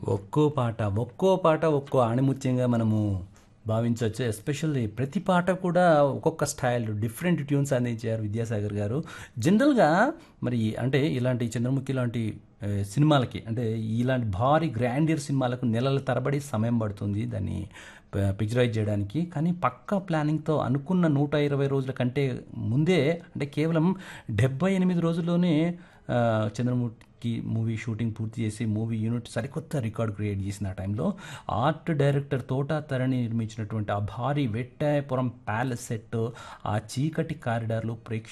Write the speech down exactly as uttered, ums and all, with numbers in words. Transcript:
ఒక్కో పాట, ఒక్కో పాట ఒక్కో ఆణిముత్యంగా మనము భావించొచ్చు. ఎస్పెషల్లీ ప్రతి పాట కూడా ఒక్కొక్క స్టైల్, డిఫరెంట్ ట్యూన్స్ అందించారు విద్యాసాగర్ గారు. జనరల్‌గా మరి అంటే ఇలాంటి 'చంద్రముఖి' లాంటి ఆహ్, సినిమాలకి అంటే ఇలాంటి భారీ గ్రాండియర్ సినిమాలకు నెలల తరబడి సమయం పడుతుంది. దాన్ని ప పిక్చరైజ్ చేయడానికి. కానీ పక్కా ప్లానింగ్‌తో అనుకున్న నూట ఇరవై రోజుల కంటే ముందే అంటే కేవలం డెబ్బై ఎనిమిది రోజుల్లోనే ఆహ్, 'చంద్రముఖి' మూవీ షూటింగ్ పూర్తి చేసి మూవీ యూనిట్ సరికొత్త రికార్డ్ క్రియేట్ చేసింది ఆ టైంలో. ఆర్ట్ డైరెక్టర్ తోటా తరణి నిర్మించినటువంటి ఆ భారీ వెట్టాయపురం ప్యాలెస్ సెట్, ఆ చీకటి కారిడార్‌లు ప్రేక్ష